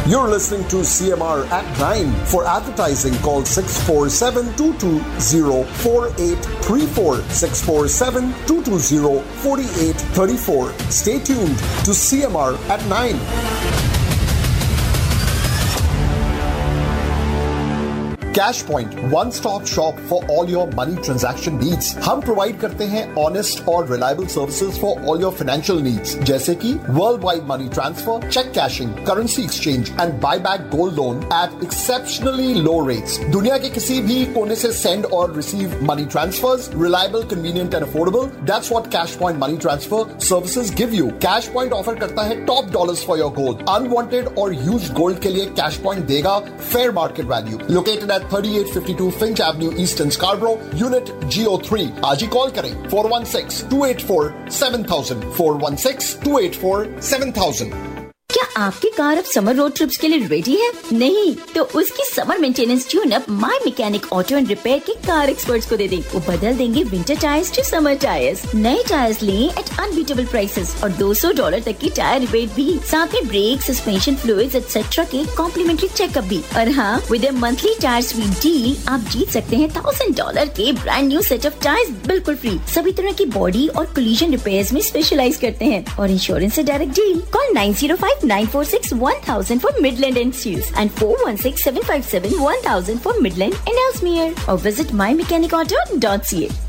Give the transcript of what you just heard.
You're listening to CMR at 9. For advertising, call 647-220-4834. 647-220-4834. Stay tuned to CMR at 9. CashPoint, one-stop shop for all your money transaction needs. हम provide करते हैं honest और reliable services for all your financial needs, जैसे कि worldwide money transfer, check cashing, currency exchange and buyback gold loan at exceptionally low rates. दुनिया के किसी भी कोने से send or receive money transfers, reliable, convenient and affordable. That's what CashPoint money transfer services give you. CashPoint offer करता है top dollars for your gold. Unwanted or used gold के लिए CashPoint देगा fair market value. Located at 3852 Finch Avenue East in Scarborough, Unit GO3. आज ही call करें 416-284-7000 416-284-7000. क्या आपकी car अब समर रोड ट्रिप्स के लिए रेडी है? नहीं तो उसकी summer maintenance tune up my mechanic auto and repair के कार एक्सपर्ट्स को दे दें। वो बदल देंगे winter tyres to summer tyres. नए टायर्स लें एट अनबीटेबल प्राइसेस और $200 तक की टायर रिबेट भी, साथ में ब्रेक, सस्पेंशन फ्लूइड्स एक्सेट्रा के कॉम्प्लीमेंट्री चेकअप भी। और हाँ, with a monthly tyre sweet deal आप जीत सकते हैं $1000 के brand new set of tyres बिल्कुल फ्री। सभी तरह की बॉडी और कोलिजन रिपेयर्स में स्पेशलाइज करते हैं और इंश्योरेंस से direct deal. Call 905-946-1000 for Midland and Steels and 416-757-1000 for Midland and Ellesmere or visit mymechanic.ca.